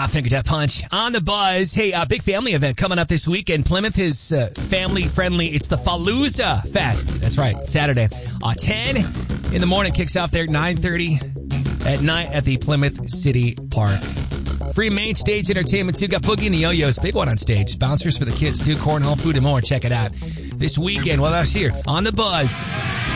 Think of Death Punch on the Buzz. Hey, a big family event coming up this weekend. Plymouth is family friendly. It's the Falooza Fest. That's right. Saturday. 10 in the morning. Kicks off there at 9:30 at night at the Plymouth City Park. Free main stage entertainment too. Got Boogie and the Yo-Yos. Big one on stage. Bouncers for the kids too. Cornhole, food, and more. Check it out this weekend. Well, that's here on the Buzz.